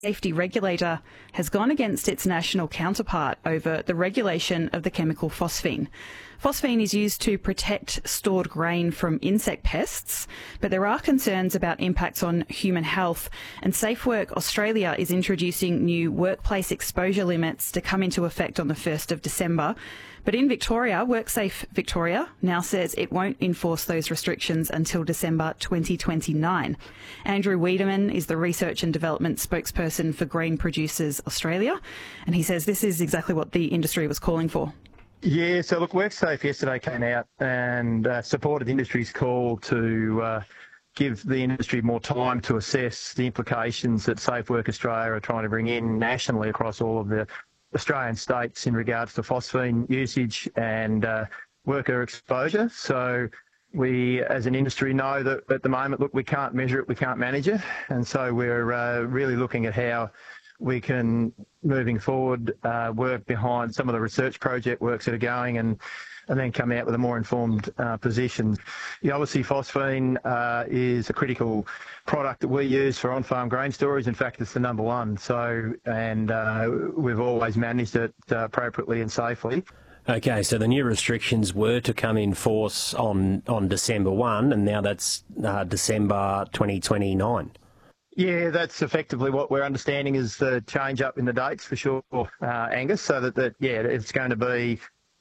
safety regulator has gone against its national counterpart over the regulation of the chemical phosphine. Phosphine is used to protect stored grain from insect pests, but there are concerns about impacts on human health, and SafeWork Australia is introducing new workplace exposure limits to come into effect on the 1st of December. But in Victoria, WorkSafe Victoria now says it won't enforce those restrictions until December 2029. Andrew Wiedemann is the Research and Development spokesperson for Green Producers Australia, and he says this is exactly what the industry was calling for. Yeah, so look, WorkSafe yesterday came out and supported the industry's call to give the industry more time to assess the implications that SafeWork Australia are trying to bring in nationally across all of the Australian states in regards to phosphine usage and worker exposure. So we, as an industry, know that at the moment, look, we can't measure it, we can't manage it. And so we're really looking at how we can, moving forward, work behind some of the research project works that are going and then come out with a more informed position. Yeah, obviously, phosphine is a critical product that we use for on-farm grain storage. In fact, it's the number one. So, and we've always managed it appropriately and safely. Okay, so the new restrictions were to come in force on December 1, and now that's December 2029. Yeah, that's effectively what we're understanding is the change up in the dates for sure, Angus, so that it's going to be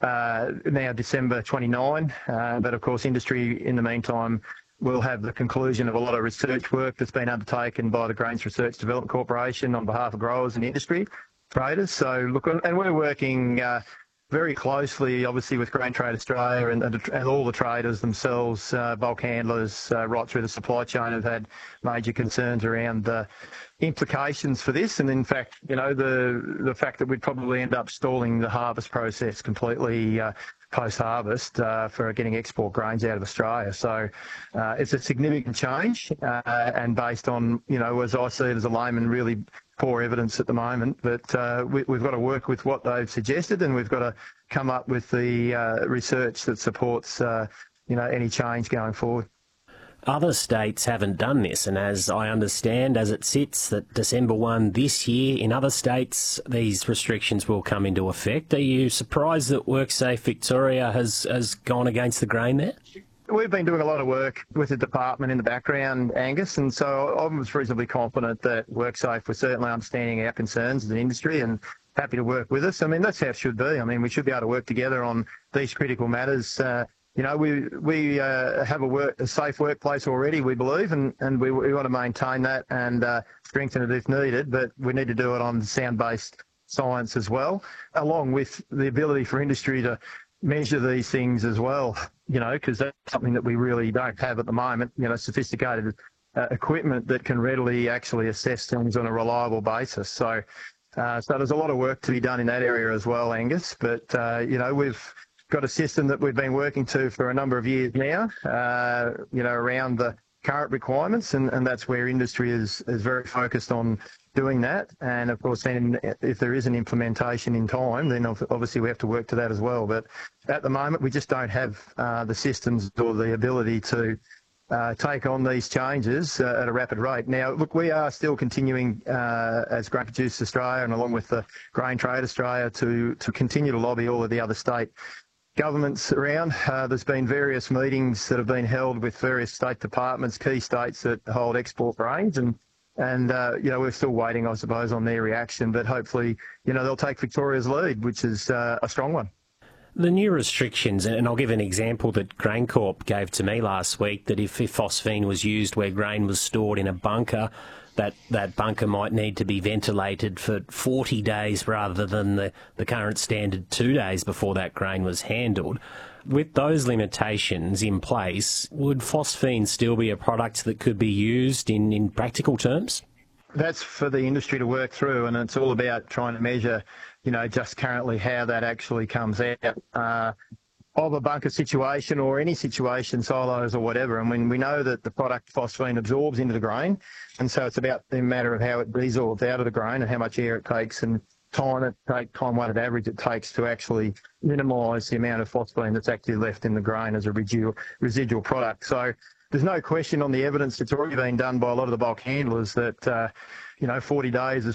now December 29, but of course industry in the meantime will have the conclusion of a lot of research work that's been undertaken by the Grains Research Development Corporation on behalf of growers and industry traders. So look, and we're working very closely, obviously, with Grain Trade Australia and all the traders themselves, bulk handlers, right through the supply chain have had major concerns around the implications for this. And in fact, you know, the fact that we'd probably end up stalling the harvest process completely post-harvest for getting export grains out of Australia. So it's a significant change and based on, you know, as I see it as a layman, really poor evidence at the moment, but we've got to work with what they've suggested, and we've got to come up with the research that supports, you know, any change going forward. Other states haven't done this, and as I understand, as it sits, that December 1 this year, in other states, these restrictions will come into effect. Are you surprised that WorkSafe Victoria has gone against the grain there? We've been doing a lot of work with the department in the background, Angus, and so I was reasonably confident that WorkSafe was certainly understanding our concerns as an industry and happy to work with us. I mean, that's how it should be. I mean, we should be able to work together on these critical matters. You know, we have a safe workplace already, we believe, and we want to maintain that and strengthen it if needed, but we need to do it on sound-based science as well, along with the ability for industry to measure these things as well, you know, because that's something that we really don't have at the moment, you know, sophisticated equipment that can readily actually assess things on a reliable basis. So there's a lot of work to be done in that area as well, Angus, but, you know, we've got a system that we've been working to for a number of years now, you know, around the current requirements, and that's where industry is very focused on doing that. And of course, then if there is an implementation in time, then obviously we have to work to that as well. But at the moment, we just don't have the systems or the ability to take on these changes at a rapid rate. Now, look, we are still continuing as Grain Producers Australia and along with the Grain Trade Australia to continue to lobby all of the other state governments around. There's been various meetings that have been held with various state departments, key states that hold export grains, and you know, we're still waiting, I suppose, on their reaction, but hopefully, you know, they'll take Victoria's lead, which is a strong one. The new restrictions, and I'll give an example that GrainCorp gave to me last week, that if phosphine was used where grain was stored in a bunker, that bunker might need to be ventilated for 40 days rather than the current standard 2 days before that grain was handled. With those limitations in place, would phosphine still be a product that could be used in practical terms? That's for the industry to work through, and it's all about trying to measure, you know, just currently how that actually comes out of a bunker situation or any situation, silos or whatever. I mean, we know that the product phosphine absorbs into the grain, and so it's about the matter of how it resorbs out of the grain and how much air it takes and time weighted average it takes to actually minimise the amount of phosphine that's actually left in the grain as a residual product. So there's no question on the evidence that's already been done by a lot of the bulk handlers that, you know, 40 days is